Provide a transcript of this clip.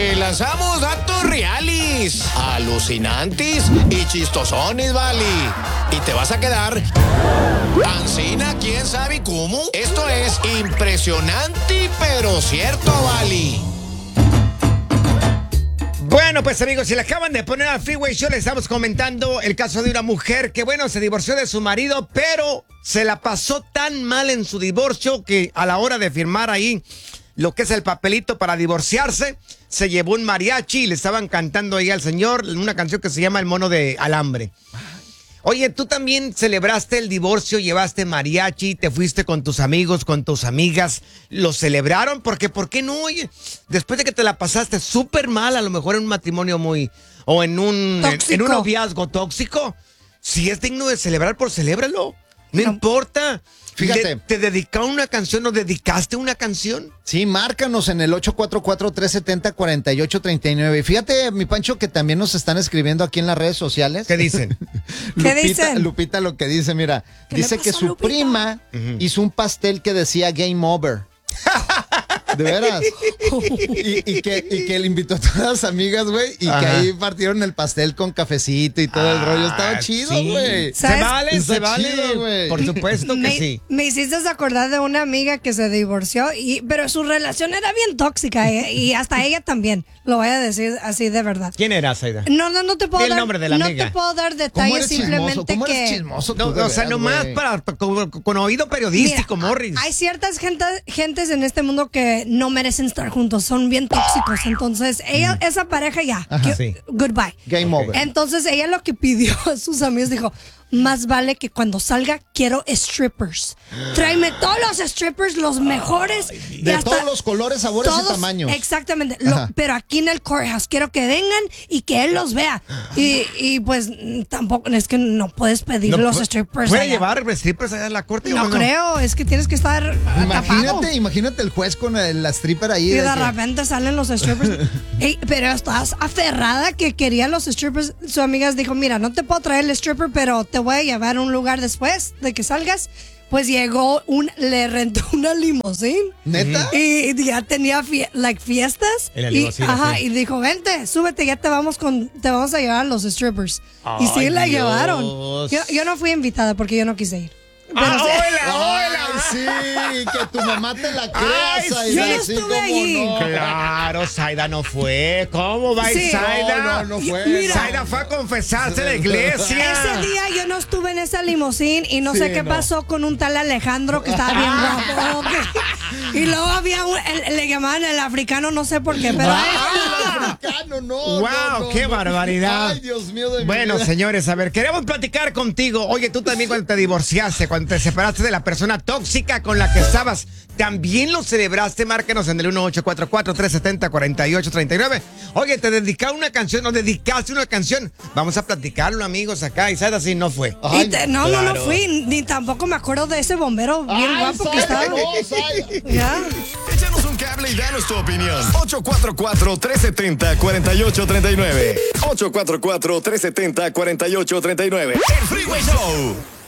Te lanzamos datos reales, alucinantes y chistosones, vale. Y te vas a quedar ancina, quién sabe cómo. Esto es impresionante, pero cierto, vale. Bueno, pues amigos, si le acaban de poner al Freeway Show, le estamos comentando el caso de una mujer que, bueno, se divorció de su marido, pero se la pasó tan mal en su divorcio que a la hora de firmar ahí lo que es el papelito para divorciarse, se llevó un mariachi y le estaban cantando ahí al señor una canción que se llama El Mono de Alambre. Oye, tú también celebraste el divorcio, llevaste mariachi, te fuiste con tus amigos, con tus amigas, ¿lo celebraron? Porque, ¿por qué no? Oye, después de que te la pasaste súper mal, a lo mejor en un matrimonio o en un noviazgo tóxico, si es digno de celebrar, pues celébralo. No importa. Fíjate. ¿Te dedicaron una canción o dedicaste una canción? Sí, márcanos en el 844-370-4839. Fíjate, mi Pancho, que también nos están escribiendo aquí en las redes sociales. ¿Qué dicen? ¿Qué dicen? Lupita lo que dice, mira, dice que su Lupita? prima hizo un pastel que decía Game Over. ¿De veras? y que le invitó a todas las amigas, güey, y que ahí partieron el pastel con cafecito y todo el rollo. Estaba chido, güey. Se vale, Está se vale, chido, güey. Por supuesto que sí. Me hiciste acordar de una amiga que se divorció, pero su relación era bien tóxica y hasta ella también. Lo voy a decir así de verdad. ¿Quién era, Zaida? No te puedo Di el dar. nombre de la no amiga. te puedo dar ¿Cómo detalles, eres simplemente chismoso? ¿Cómo eres que. chismoso? No, tú, de o sea, veras, nomás güey? con oído periodístico, Mira, Morris. Hay ciertas gentes en este mundo que no merecen estar juntos, son bien tóxicos. Entonces, esa pareja ya, sí. goodbye. Game over. Entonces, ella lo que pidió a sus amigos, dijo, más vale que cuando salga quiero strippers. Tráeme todos los strippers, los mejores. y De hasta todos los colores, sabores y todos, tamaños. Exactamente. Ajá. Pero aquí en el courthouse quiero que vengan y que él los vea. Y pues tampoco, es que no puedes pedir los strippers ¿Puede allá. llevar strippers allá en la corte? No o creo, es que tienes que estar tapado. Imagínate el juez con la stripper ahí. Y de de que- repente salen los strippers. Ey, pero estás aferrada que quería los strippers. Su amiga dijo, mira, no te puedo traer el stripper, pero te voy a llevar a un lugar después de que salgas. Pues llegó le rentó una limusina. ¿Neta? Y ya tenía fiestas. En la y, limusina, sí. y dijo, vente, súbete, ya te vamos a llevar a los strippers. Y sí Ay, la Dios. llevaron. Yo no fui invitada porque yo no quise ir. Pero sí. Ay, sí, que tu mamá te la crea, Ay, Zaida, yo no así estuve como allí. no. Claro, Zaida no fue. ¿Cómo va a ir Sí. Zaida? No fue. Mira. Zaida fue a confesarse a la iglesia. Ese día yo no estuve en esa limusín y no Sí, sé qué no. pasó con un tal Alejandro que estaba bien guapo. Ok. Y luego había le llamaban el africano, no sé por qué, pero Ay, el africano, no. Wow, no, qué no. barbaridad. Ay, Dios mío de mi Bueno, vida. señores, a ver, queremos platicar contigo. Oye, tú también cuando te divorciaste, cuando te separaste de la persona tóxica con la que estabas, ¿también lo celebraste? Márquenos en el 1844-370-4839. Oye, ¿te dedicaron una canción o dedicaste una canción? Vamos a platicarlo, amigos, acá. Y Zaida sí no fue. Ay, no claro. fui, ni tampoco me acuerdo de ese bombero bien Ay, guapo que Zaida, estaba. no, Zaida. Ya. Échanos un cable y danos tu opinión. 844-370-4839. 844-370-4839. El Freeway Show.